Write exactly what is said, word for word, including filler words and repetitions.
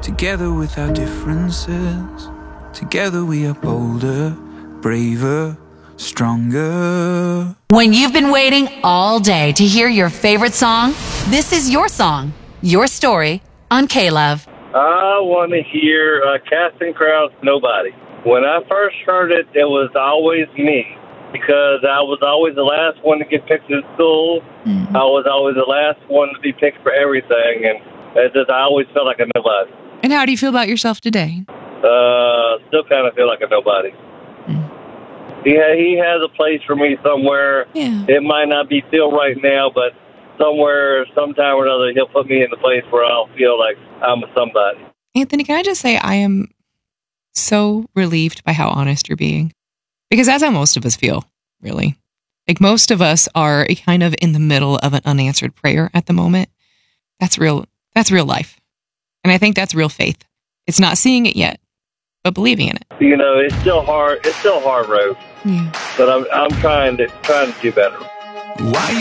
Together with our differences, together we are bolder, braver, stronger. When you've been waiting all day to hear your favorite song, this is your song, your story on K-Love. I want to hear uh, Casting Crowds' Nobody. When I first heard it, it was always me, because I was always the last one to get picked in school. Mm-hmm. I was always the last one to be picked for everything, and it just, I always felt like a nobody. And how do you feel about yourself today? Uh, still kind of feel like a nobody. Mm. He, ha- he has a place for me somewhere. Yeah. It might not be still right now, but somewhere, sometime or another, he'll put me in the place where I'll feel like I'm a somebody. Anthony, can I just say I am so relieved by how honest you're being? Because that's how most of us feel, really. Like, most of us are kind of in the middle of an unanswered prayer at the moment. That's real. That's real life. And I think that's real faith. It's not seeing it yet, but believing in it. You know, it's still hard. It's still a hard road. Yeah. But I'm I'm trying to trying to do better. Why